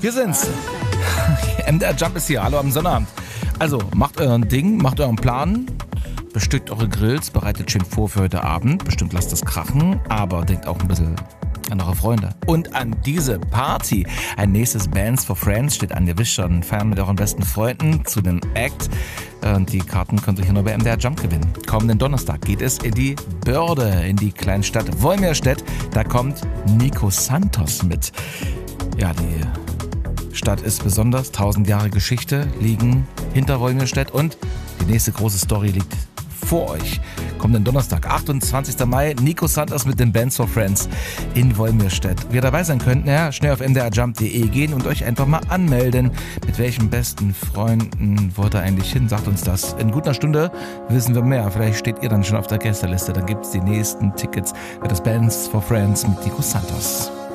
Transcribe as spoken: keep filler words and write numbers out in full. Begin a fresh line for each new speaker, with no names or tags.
Wir sind's. M D R Jump ist hier. Hallo am Sonnabend. Also, macht euren Ding, macht euren Plan. Bestückt eure Grills, bereitet schön vor für heute Abend. Bestimmt lasst es krachen, aber denkt auch ein bisschen an eure Freunde. Und an diese Party. Ein nächstes Bands for Friends steht an. Ihr wisst schon, feiern mit euren besten Freunden zu dem Act. Und die Karten könnt ihr hier nur bei M D R Jump gewinnen. Kommenden Donnerstag geht es in die Börde, in die kleine Stadt Wolmirstedt. Da kommt Nico Santos mit. Ja, die Stadt ist besonders. Tausend Jahre Geschichte liegen hinter Wolmirstedt und die nächste große Story liegt vor euch. Kommenden Donnerstag, achtundzwanzigsten Mai, Nico Santos mit den Bands for Friends in Wolmirstedt. Wie ihr dabei sein könnt, ja, schnell auf m d r jump punkt d e gehen und euch einfach mal anmelden. Mit welchen besten Freunden wollt ihr eigentlich hin? Sagt uns das. In guter Stunde wissen wir mehr. Vielleicht steht ihr dann schon auf der Gästeliste. Dann gibt es die nächsten Tickets für das Bands for Friends mit Nico Santos.